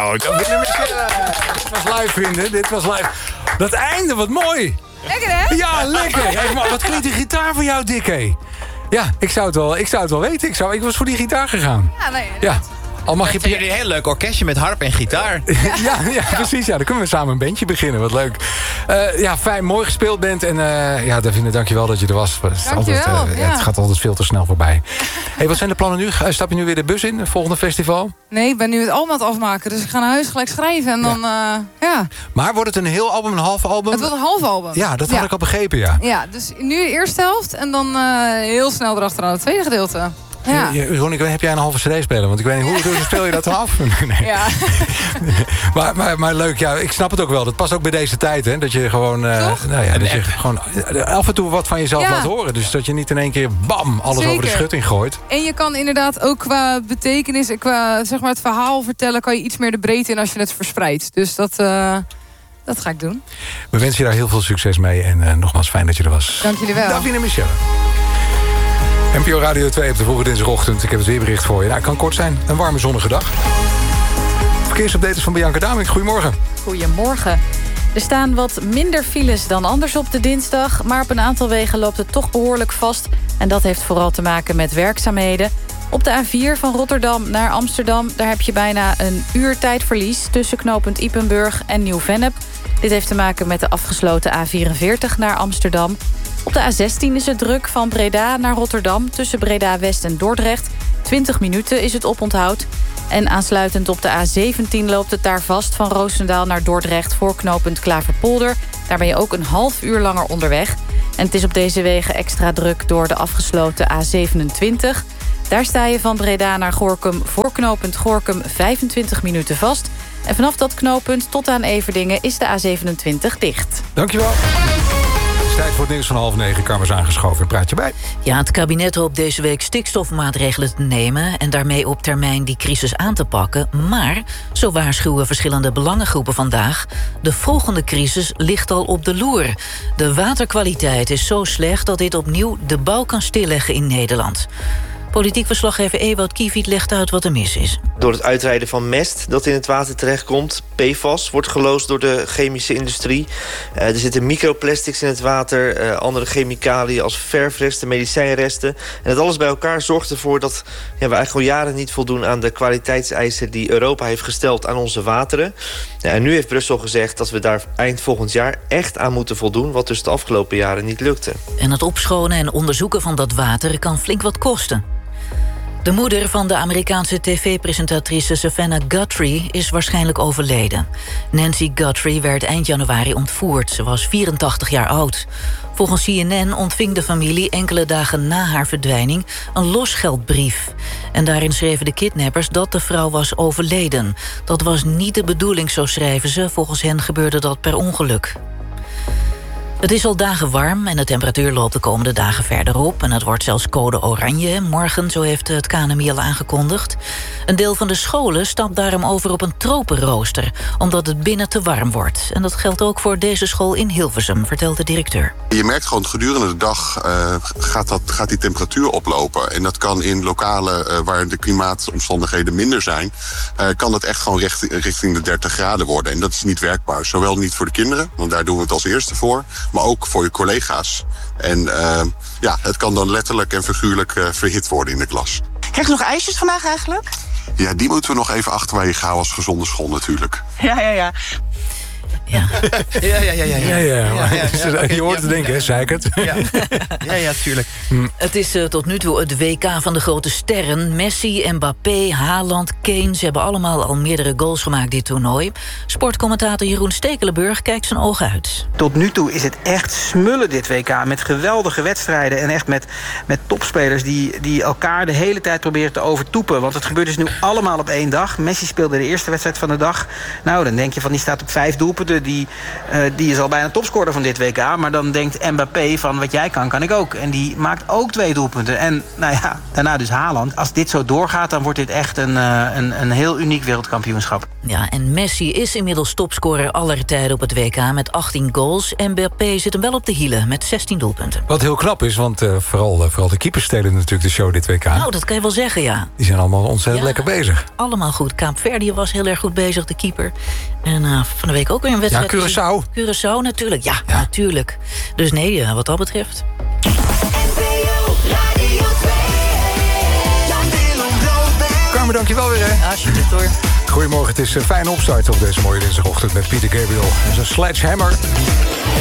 radio. Dit was live, vrienden. Dit was live. Dat einde, wat mooi. Lekker, hè? Ja, lekker. Hey, maar wat klinkt die gitaar van jou, Dickie? Ja, ik zou het wel weten. Ik was voor die gitaar gegaan. Ja, nee. Ja. Al mag je jullie een heel leuk orkestje met harp en gitaar. ja, precies. Ja, dan kunnen we samen een bandje beginnen. Wat leuk. Fijn, mooi gespeeld bent. En Davine, dankjewel dat je er was. Dankjewel. Het gaat altijd veel te snel voorbij. Hey, wat zijn de plannen nu? Stap je nu weer de bus in, het volgende festival? Nee, ik ben nu het album aan het afmaken. Dus ik ga naar huis gelijk schrijven. En dan, Maar wordt het een heel album, een half album? Het wordt een half album. Ja, dat had ik al begrepen, ja. Ja, dus nu de eerste helft. En dan heel snel erachteraan het tweede gedeelte. Ja. Ronnie, heb jij een halve cd spelen? Want ik weet niet, hoe speel je dat dan af? Nee. Ja. maar leuk, ja, ik snap het ook wel. Dat past ook bij deze tijd, hè? Dat je gewoon, dat je gewoon af en toe wat van jezelf laat horen. Dus dat je niet in één keer, bam, alles over de schutting gooit. En je kan inderdaad ook qua betekenis, qua zeg maar het verhaal vertellen, kan je iets meer de breedte in als je het verspreidt. Dus dat ga ik doen. We wensen je daar heel veel succes mee. En nogmaals, fijn dat je er was. Dank jullie wel. Davine Michel. NPO Radio 2 op de vroege dinsdagochtend. Ik heb het weerbericht voor je. Nou, het kan kort zijn. Een warme zonnige dag. Verkeersupdate is van Bianca Damink. Goedemorgen. Goedemorgen. Er staan wat minder files dan anders op de dinsdag, maar op een aantal wegen loopt het toch behoorlijk vast. En dat heeft vooral te maken met werkzaamheden. Op de A4 van Rotterdam naar Amsterdam, daar heb je bijna een uur tijdverlies tussen knooppunt Ypenburg en Nieuw-Vennep. Dit heeft te maken met de afgesloten A44 naar Amsterdam. Op de A16 is het druk van Breda naar Rotterdam tussen Breda-West en Dordrecht. 20 minuten is het oponthoud. En aansluitend op de A17 loopt het daar vast van Roosendaal naar Dordrecht voor knooppunt Klaverpolder. Daar ben je ook een half uur langer onderweg. En het is op deze wegen extra druk door de afgesloten A27. Daar sta je van Breda naar Gorinchem voor knooppunt Gorinchem 25 minuten vast. En vanaf dat knooppunt tot aan Everdingen is de A27 dicht. Dankjewel. Tijd voor het nieuws van 8:30. Kamers aangeschoven. Praat je bij. Ja, het kabinet hoopt deze week stikstofmaatregelen te nemen en daarmee op termijn die crisis aan te pakken. Maar, zo waarschuwen verschillende belangengroepen vandaag, de volgende crisis ligt al op de loer. De waterkwaliteit is zo slecht dat dit opnieuw de bouw kan stilleggen in Nederland. Politiek verslaggever Ewout Kiewiet legt uit wat er mis is. Door het uitrijden van mest dat in het water terechtkomt. PFAS wordt geloosd door de chemische industrie. Er zitten microplastics in het water. Andere chemicaliën als verfresten, medicijnresten. En dat alles bij elkaar zorgt ervoor dat we eigenlijk al jaren niet voldoen aan de kwaliteitseisen die Europa heeft gesteld aan onze wateren. En nu heeft Brussel gezegd dat we daar eind volgend jaar echt aan moeten voldoen. Wat dus de afgelopen jaren niet lukte. En het opschonen en onderzoeken van dat water kan flink wat kosten. De moeder van de Amerikaanse tv-presentatrice Savannah Guthrie is waarschijnlijk overleden. Nancy Guthrie werd eind januari ontvoerd. Ze was 84 jaar oud. Volgens CNN ontving de familie enkele dagen na haar verdwijning een losgeldbrief. En daarin schreven de kidnappers dat de vrouw was overleden. Dat was niet de bedoeling, zo schrijven ze. Volgens hen gebeurde dat per ongeluk. Het is al dagen warm en de temperatuur loopt de komende dagen verder op. En het wordt zelfs code oranje morgen, zo heeft het KNMI al aangekondigd. Een deel van de scholen stapt daarom over op een tropenrooster, omdat het binnen te warm wordt. En dat geldt ook voor deze school in Hilversum, vertelt de directeur. Je merkt gewoon gedurende de dag gaat die temperatuur oplopen. En dat kan in lokalen waar de klimaatomstandigheden minder zijn, kan dat echt gewoon richting de 30 graden worden. En dat is niet werkbaar. Zowel niet voor de kinderen, want daar doen we het als eerste voor, maar ook voor je collega's. En het kan dan letterlijk en figuurlijk verhit worden in de klas. Krijg je nog ijsjes vandaag eigenlijk? Ja, die moeten we nog even achterwege houden als gezonde school natuurlijk. Ja. Ja. Je hoort het denken, hè, zeikert. Ja, tuurlijk. Het is tot nu toe het WK van de grote sterren. Messi, Mbappé, Haaland, Kane. Ze hebben allemaal al meerdere goals gemaakt dit toernooi. Sportcommentator Jeroen Stekelenburg kijkt zijn ogen uit. Tot nu toe is het echt smullen dit WK. Met geweldige wedstrijden en echt met topspelers die elkaar de hele tijd proberen te overtoepen. Want het gebeurt dus nu allemaal op één dag. Messi speelde de eerste wedstrijd van de dag. Nou, dan denk je van die staat op 5 doelpunten. doelpunten. Die is al bijna topscorer van dit WK. Maar dan denkt Mbappé van wat jij kan ik ook. En die maakt ook 2 doelpunten. En nou ja, daarna dus Haaland. Als dit zo doorgaat, dan wordt dit echt een heel uniek wereldkampioenschap. Ja, en Messi is inmiddels topscorer aller tijden op het WK met 18 goals. Mbappé zit hem wel op de hielen met 16 doelpunten. Wat heel knap is, want vooral de keepers stelen natuurlijk de show dit WK. Nou, dat kan je wel zeggen, ja. Die zijn allemaal ontzettend lekker bezig. Allemaal goed. Kaapverdië was heel erg goed bezig, de keeper. En van de week ook weer een wedstrijd. Ja, Curaçao. Curaçao natuurlijk, ja, natuurlijk. Dus nee, wat dat betreft. Carmen, dankjewel weer, hè. Alsjeblieft hoor. Goedemorgen, het is een fijne opstart op deze mooie dinsdagochtend met Pieter Gabriel en zijn Sledgehammer.